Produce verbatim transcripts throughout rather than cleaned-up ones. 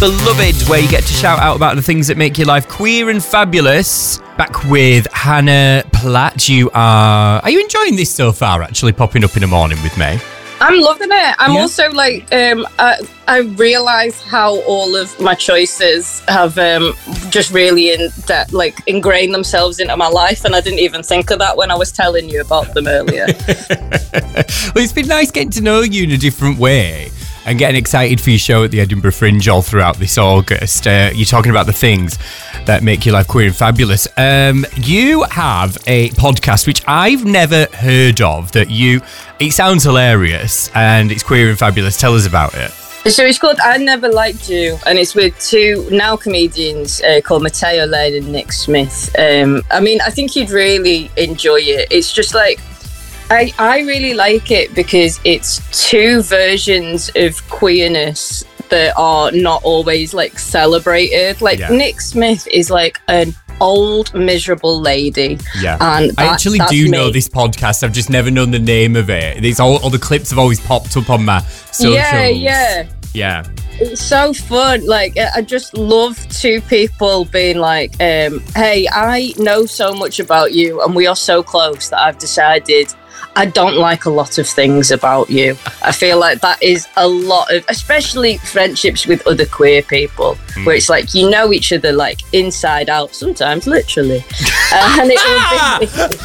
Beloved, where you get to shout out about the things that make your life queer and fabulous. Back with Hannah Platt. You are... Are you enjoying this so far, actually, popping up in the morning with me? I'm loving it. I'm Yeah. also like, um, I, I realise how all of my choices have um, just really in that, like ingrained themselves into my life, and I didn't even think of that when I was telling you about them earlier. Well, it's been nice getting to know you in a different way and getting excited for your show at the Edinburgh Fringe all throughout this August. Uh, you're talking about the things that make your life queer and fabulous. Um, you have a podcast which I've never heard of that you... It sounds hilarious and it's queer and fabulous. Tell us about it. So it's called I Never Liked You, and it's with two now comedians uh, called Mateo Lane and Nick Smith. Um, I mean, I think you'd really enjoy it. It's just like, I, I really like it because it's two versions of queerness that are not always like celebrated. Like Yeah. Nick Smith is like an old miserable lady. Yeah, and I that- actually that's do me. know this podcast. I've just never known the name of it. These all, all the clips have always popped up on my socials. Yeah, yeah. Yeah. It's so fun. Like, I just love two people being like, um, hey, I know so much about you and we are so close that I've decided I don't like a lot of things about you. I feel like that is a lot of, especially friendships with other queer people, mm. where it's like, you know each other like inside out, sometimes literally. uh, and it will be...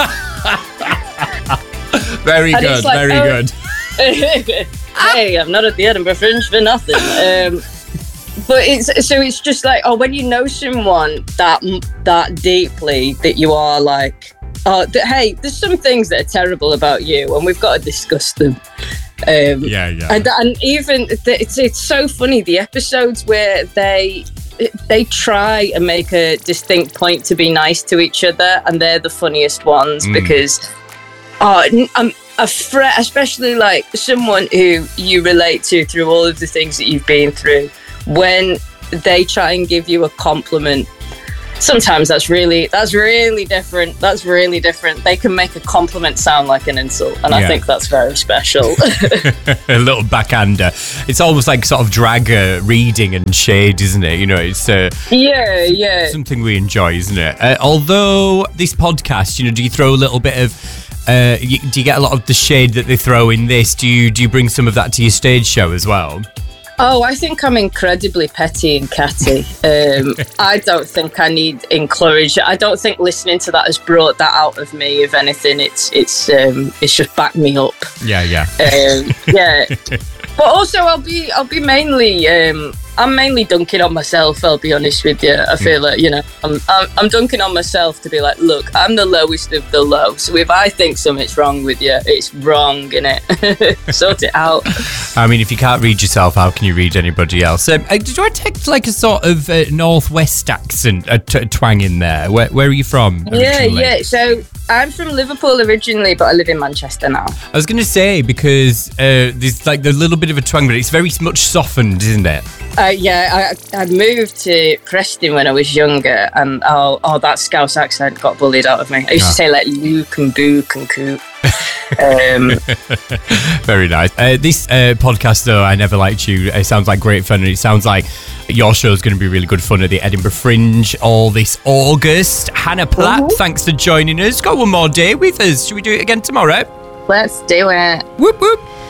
Very and good, like, very oh, good. Hey, I'm not at the Edinburgh Fringe for nothing. Um, but it's so it's just like, oh, when you know someone that that deeply that you are like, oh, th- hey, there's some things that are terrible about you, and we've got to discuss them. Um, yeah, yeah. And, and even the, it's it's so funny, the episodes where they they try and make a distinct point to be nice to each other, and they're the funniest ones mm. because oh, I'm. A fret, especially like someone who you relate to through all of the things that you've been through, when they try and give you a compliment, sometimes that's really that's really different. That's really different. They can make a compliment sound like an insult, and yeah. I think that's very special. A little backhander. It's almost like sort of drag uh, reading and shade, isn't it? You know, it's uh, yeah, yeah, something we enjoy, isn't it? Uh, although this podcast, you know, do you throw a little bit of Uh, you, do you get a lot of the shade that they throw in this? Do you do you bring some of that to your stage show as well? Oh, I think I'm incredibly petty and catty. Um, I don't think I need encouragement. I don't think listening to that has brought that out of me. If anything, it's it's um, it's just backed me up. Yeah, yeah, um, yeah. But also, I'll be I'll be mainly. Um, I'm mainly dunking on myself, I'll be honest with you. I feel like, you know, I'm, I'm I'm dunking on myself to be like, look, I'm the lowest of the low. So if I think something's wrong with you, it's wrong, innit? Sort it out. I mean, if you can't read yourself, how can you read anybody else? Um, do I take like a sort of uh, northwest accent, a t- twang in there? Where, where are you from originally? Yeah, yeah. So I'm from Liverpool originally, but I live in Manchester now. I was going to say, because uh, there's like a little bit of a twang, but it's very much softened, isn't it? Uh, yeah, I, I moved to Preston when I was younger, and oh, oh, that Scouse accent got bullied out of me. I used oh. to say like Luke and Book and Coop. Um, Very nice. Uh, this uh, podcast, though, I Never Liked You, it sounds like great fun, and it sounds like your show's going to be really good fun at the Edinburgh Fringe all this August. Hannah Platt, mm-hmm. thanks for joining us. Got one more day with us. Should we do it again tomorrow? Let's do it. Whoop, whoop.